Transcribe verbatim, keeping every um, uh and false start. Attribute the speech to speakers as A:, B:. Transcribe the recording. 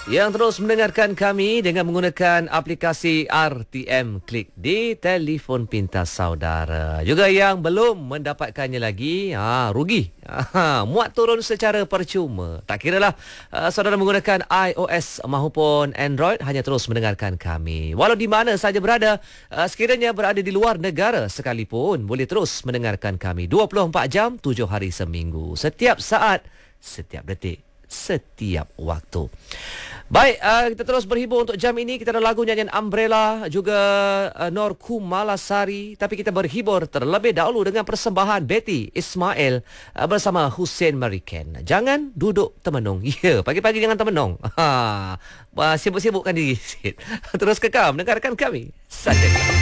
A: Yang terus mendengarkan kami dengan menggunakan aplikasi R T M Klik di telefon pintar saudara. Juga yang belum mendapatkannya lagi, ha, rugi. Ha, muat turun secara percuma. Tak kiralah uh, saudara menggunakan iOS maupun Android, hanya terus mendengarkan kami. Walau di mana saja berada, uh, sekiranya berada di luar negara sekalipun, boleh terus mendengarkan kami dua puluh empat jam, tujuh hari seminggu. Setiap saat, setiap detik, setiap waktu. Baik, uh, kita terus berhibur untuk jam ini. Kita ada lagu nyanyian Umbrella, juga uh, Nor Kumalasari. Tapi kita berhibur terlebih dahulu dengan persembahan Betty Ismail uh, bersama Hussein Mariken. Jangan duduk termenung. Ya, yeah, pagi-pagi jangan termenung. Ha, uh, sibuk-sibukkan diri sikit. Terus kekal mendengarkan kami saja.